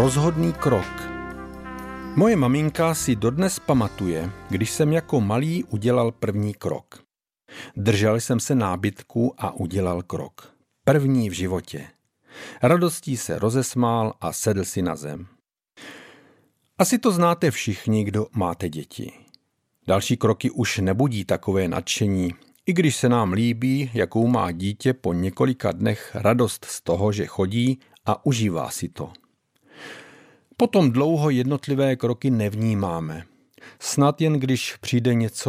Rozhodný krok. Moje maminka si dodnes pamatuje, když jsem jako malý udělal první krok. Držel jsem se nábytku a udělal krok. První v životě. Radostí se rozesmál a sedl si na zem. Asi to znáte všichni, kdo máte děti. Další kroky už nebudí takové nadšení, i když se nám líbí, jakou má dítě po několika dnech radost z toho, že chodí a užívá si to. Potom dlouho jednotlivé kroky nevnímáme. Snad jen když přijde něco